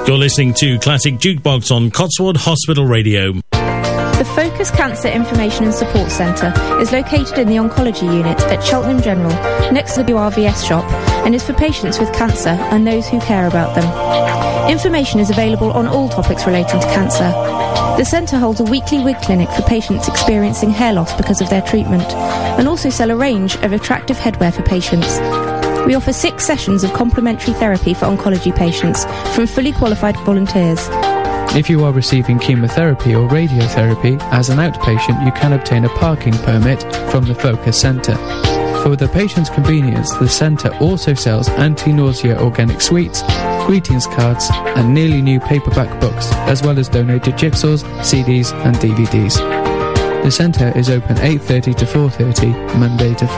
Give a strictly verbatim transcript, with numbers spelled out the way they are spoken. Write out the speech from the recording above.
You're listening to Classic Jukebox on Cotswold Hospital Radio. The Focus Cancer Information and Support Centre is located in the Oncology Unit at Cheltenham General, next to the W R V S shop, and is for patients with cancer and those who care about them. Information is available on all topics relating to cancer. The centre holds a weekly wig clinic for patients experiencing hair loss because of their treatment, and also sell a range of attractive headwear for patients. We offer six sessions of complementary therapy for oncology patients from fully qualified volunteers. If you are receiving chemotherapy or radiotherapy, as an outpatient you can obtain a parking permit from the Focus Centre. For the patient's convenience, the centre also sells anti-nausea organic sweets, greetings cards and nearly new paperback books, as well as donated jigsaws, C Ds and D V Ds. The centre is open eight thirty to four thirty, Monday to Friday.